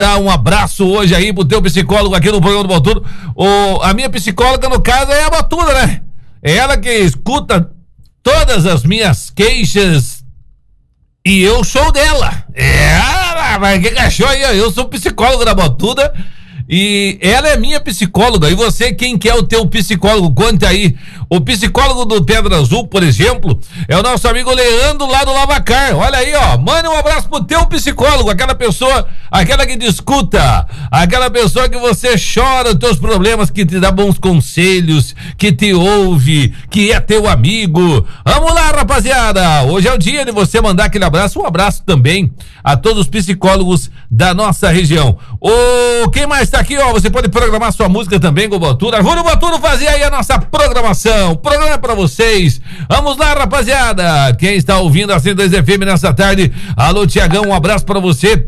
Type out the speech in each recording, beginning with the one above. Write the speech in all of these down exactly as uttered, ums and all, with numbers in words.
Dar um abraço hoje aí pro teu psicólogo aqui no programa do Botudo. O, a minha psicóloga, no caso, é a Botuda, né? É ela que escuta todas as minhas queixas e eu sou dela. É, mas que cachorro aí? Eu sou psicólogo da Botuda e ela é minha psicóloga. E você, quem que é o teu psicólogo? Conte aí. O psicólogo do Pedra Azul, por exemplo, é o nosso amigo Leandro lá do Lavacar. Olha aí, ó. Manda um abraço pro teu psicólogo, aquela pessoa, aquela que discuta, aquela pessoa que você chora os teus problemas, que te dá bons conselhos, que te ouve, que é teu amigo. Vamos lá, rapaziada. Hoje é o dia de você mandar aquele abraço. Um abraço também a todos os psicólogos da nossa região. O quem mais tá aqui, ó? Você pode programar sua música também com o Botudo. Vamos, Botudo, fazer aí a nossa programação. O programa é pra vocês. Vamos lá, rapaziada. Quem está ouvindo a cento e dois F M nessa tarde? Alô, Tiagão, um abraço pra você.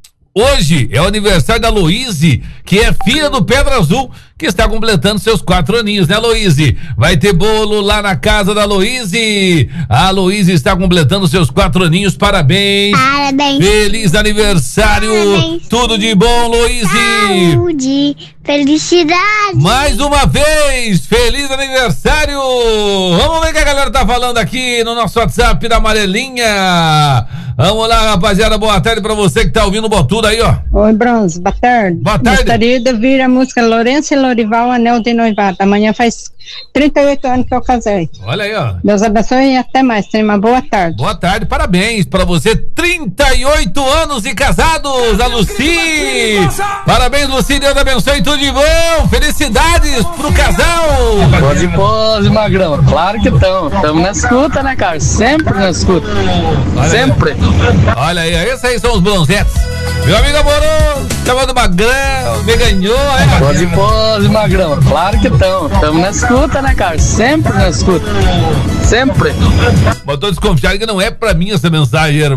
Hoje é o aniversário da Loíse, que é filha do Pedra Azul, que está completando seus quatro aninhos, né, Loíse? Vai ter bolo lá na casa da Loíse. A Loíse está completando seus quatro aninhos. Parabéns. Parabéns. Feliz aniversário. Parabéns. Tudo de bom, Loíse. Saúde, felicidade. Mais uma vez, feliz aniversário. Vamos ver o que a galera tá falando aqui no nosso WhatsApp da Amarelinha. Vamos lá, rapaziada, boa tarde pra você que tá ouvindo o Botudo aí, ó. Oi, Bronze, boa tarde. Boa tarde. Gostaria de ouvir a música Lourenço e Lorival, Anel de Noivado. Amanhã faz trinta e oito anos que eu casei. Olha aí, ó. Deus abençoe e até mais. Tenha uma boa tarde. Boa tarde, parabéns pra você. trinta e oito anos de casados, a Luci. Parabéns, Luci, Deus abençoe, tudo de bom. Felicidades pro casal. Pose, pose, Magrão. Claro que estão. Estamos na escuta, né, cara? Sempre na escuta. Olha Sempre. Aí. Olha aí, esses aí são os bronzetes. Meu amigo amoroso, chamado Magrão, me ganhou, é? Pose, pose, Magrão. Claro que estão. Estamos na escuta, né, cara? Sempre na escuta. Sempre. Mas tô desconfiado que não é pra mim essa mensagem, velho.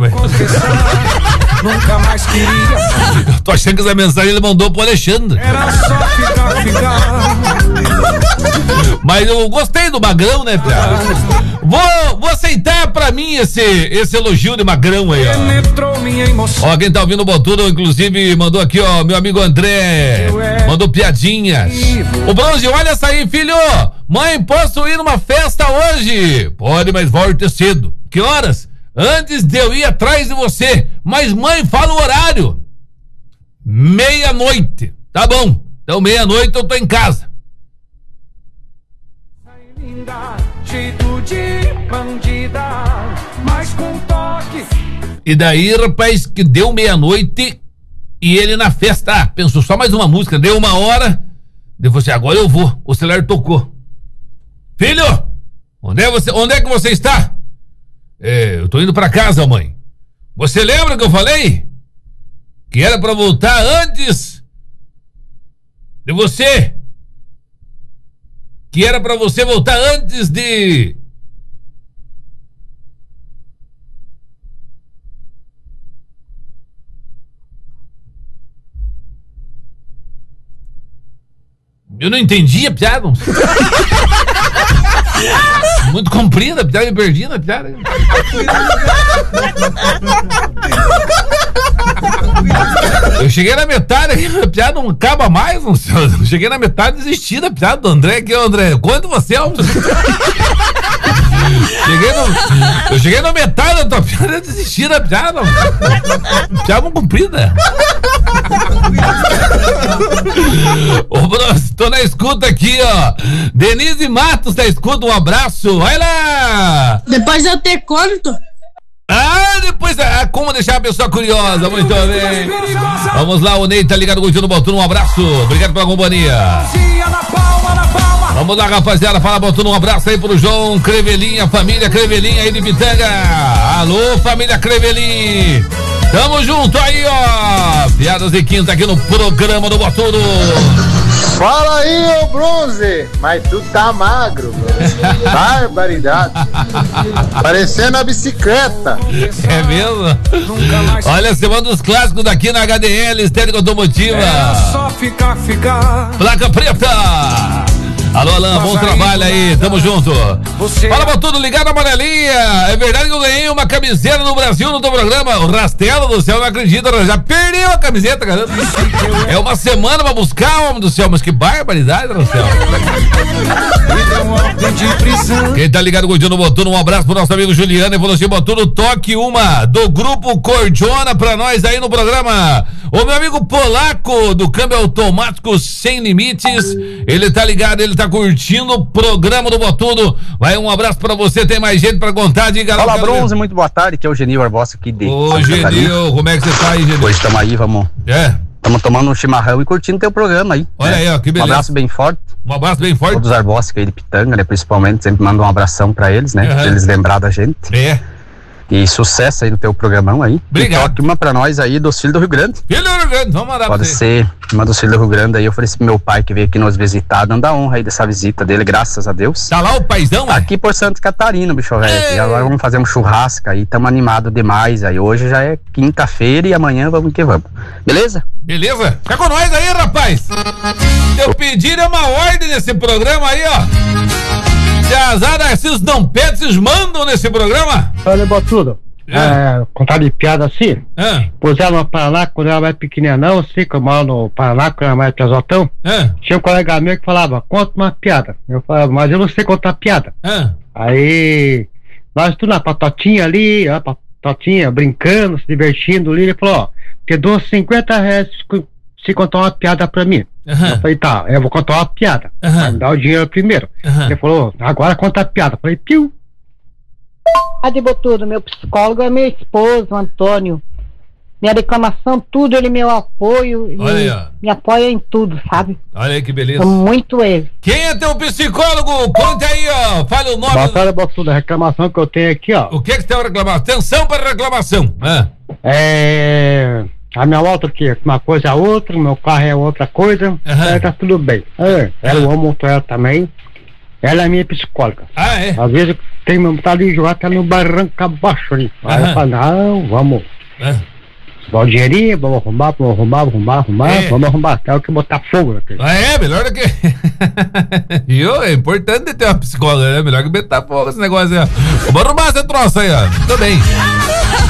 Nunca mais queria. Eu tô achando que essa mensagem ele mandou pro Alexandre. Era só ficar, ficar. Mas eu gostei do Magrão, né, Piara? Vou, vou aceitar pra mim esse, esse elogio de Magrão aí, ó. Ó, quem tá ouvindo o Botudo, inclusive, mandou aqui, ó, meu amigo André. Mandou piadinhas. O Bronze, olha essa aí, filho. Mãe, posso ir numa festa hoje? Pode, mas volte cedo. Que horas? Antes de eu ir atrás de você. Mas, mãe, fala o horário. Meia-noite. Tá bom. Então, meia-noite eu tô em casa. Jeito de bandida, mas com toque. E daí, rapaz, que deu meia-noite e ele na festa, ah, pensou só mais uma música, deu uma hora, daí você, agora eu vou, o celular tocou. Filho, onde é, você, onde é que você está? É, eu tô indo pra casa, mãe. Você lembra que eu falei? Que era pra voltar antes de você. Que era pra você voltar antes de... Eu não entendi a piada. Muito comprida a piada, me perdi na piada. Eu cheguei na metade, a piada não acaba mais, não sei. Eu cheguei na metade e desisti da piada do André. Aqui, André, quanto você é? Cheguei no, eu cheguei na metade da tua piada e desisti da piada. Piada comprida. Ô, Bros, tô na escuta aqui, ó. Denise Matos na escuta, um abraço. Vai lá! Depois eu te conto. Ah, depois, ah, como deixar a pessoa curiosa, muito bem. Vamos lá, o Ney tá ligado com o Tio Botudo, um abraço. Obrigado pela companhia. Vamos lá, rapaziada, fala Botudo, um abraço aí pro João Crevelinha, família Crevelinha aí de Pitanga. Alô, família Crevelinha. Tamo junto aí, ó. Piadas de quinta aqui no programa do Botudo. Fala aí, ô Bronze. Mas tu tá magro, bro. Barbaridade. Parecendo a bicicleta. É mesmo? Olha, você manda os clássicos daqui na H D L, estética automotiva. É só ficar, ficar. Placa preta. Alô, Alain, bom trabalho aí, tamo junto. Fala, Botudo, ligado na amarelinha. É verdade que eu ganhei uma camiseta no Brasil no teu programa. O Rastelo do Céu, não acredita, já perdeu a camiseta, cara. É uma semana pra buscar, homem do céu, mas que barbaridade, Rastelo. Quem tá ligado com o Dino Botudo, um abraço pro nosso amigo Juliano e falou assim: Botudo, toque uma do grupo Cordiona pra nós aí no programa. O meu amigo Polaco do câmbio automático Sem Limites, ele tá ligado, ele tá curtindo o programa do Botudo. Vai, um abraço pra você, tem mais gente pra contar, diga lá. Fala, Bronze, muito boa tarde, que é o Genil Barbosa aqui de Ô, Genil, como é que você tá aí, Genil? Hoje estamos aí, vamos. É. Estamos tomando um chimarrão e curtindo teu programa aí. Olha né? aí, ó, que beleza. Um abraço bem forte. Um abraço bem forte. Todos os Arbósicos aí de Pitanga, né? Principalmente, sempre mando um abração pra eles, né? Uhum. Pra eles lembrar da gente. É. E sucesso aí no teu programão aí. Obrigado. E toque uma pra nós aí dos filhos do Rio Grande. Filho do Rio Grande, vamos mandar. Pode pra você. ser uma dos filhos do Rio Grande aí. Eu ofereci pro meu pai que veio aqui nos visitar, dando a honra aí dessa visita dele, graças a Deus. Tá lá o paizão, mano? Aqui por Santa Catarina, bicho velho. E agora vamos fazer um churrasco aí, tamo animado demais aí. Hoje já é quinta-feira e amanhã vamos que vamos. Beleza? Beleza? Fica com nós aí, rapaz. Eu pedir é uma ordem nesse programa aí, ó. Se azar, esses não pedem, vocês mandam nesse programa? Olha, Botudo. É. É, contar de piada assim. É. Pois ela no Paraná, quando ela mais pequenininha, não, assim, que eu moro no Paraná, quando ela mais piazotão, É. tinha um colega meu que falava, conta uma piada. Eu falava, mas eu não sei contar piada. É. Aí, nós tudo na patotinha ali, a patotinha, brincando, se divertindo ali, ele falou, ó, te dou cinquenta reais se contar uma piada pra mim. Uhum. Eu falei, tá, eu vou contar uma piada. Uhum. Mas me dá o dinheiro primeiro. Uhum. Ele falou, agora conta a piada. Eu falei, piu. de Botudo, meu psicólogo é meu esposo, Antônio. Minha reclamação, tudo, ele meu apoio. Olha aí, ó. Me apoia em tudo, sabe? Olha aí que beleza. Sou muito ele. Quem é teu psicólogo? Conta aí, ó. Fale o nome. Bacana, Botudo, a reclamação que eu tenho aqui, ó. O que que você tem a reclamar? Atenção para a reclamação. Ah. É... A minha outra aqui, uma coisa é outra, meu carro é outra coisa, Uhum. aí tá tudo bem. É, ela, eu amo muito ela também. Ela é minha psicóloga. Ah, é? Às vezes tem vontade de jogar até no barranco abaixo ali. Aí Uhum. eu falo, não, vamos. Ah. Dá o dinheirinho, vamos arrumar, vamos arrumar, vamos arrumar, arrumar, É. vamos arrumar até o que botar fogo naquele. Ah, é? Melhor do que. Viu? É importante ter uma psicóloga, né? Melhor que botar fogo esse negócio aí, ó. Vamos arrumar esse troço aí, ó. Tudo bem.